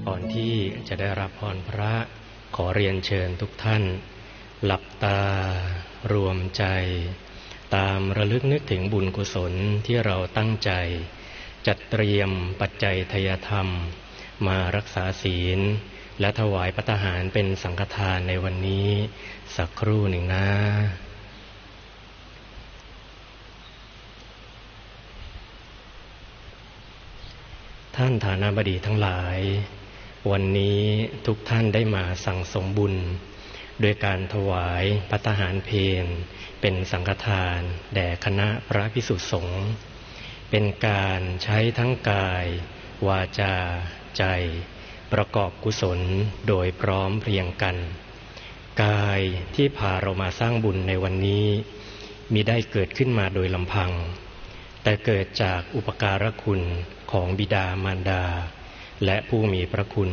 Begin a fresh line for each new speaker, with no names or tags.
ก่อนที่จะได้รับพรพระขอเรียนเชิญทุกท่านหลับตารวมใจตามระลึกนึกถึงบุญกุศลที่เราตั้งใจจัดเตรียมปัจจัยทายธรรมมารักษาศีลและถวายภัตตาหารเป็นสังฆทานในวันนี้สักครู่หนึ่งนะท่านฐานาบดีทั้งหลายวันนี้ทุกท่านได้มาสั่งสมบุญโดยการถวายภัตตาหารเพลเป็นสังฆทานแด่คณะพระภิกษุสงฆ์เป็นการใช้ทั้งกายวาจาใจประกอบกุศลโดยพร้อมเพรียงกันกายที่พาเรามาสร้างบุญในวันนี้มิได้เกิดขึ้นมาโดยลำพังแต่เกิดจากอุปการะคุณของบิดามารดาและผู้มีพระคุณ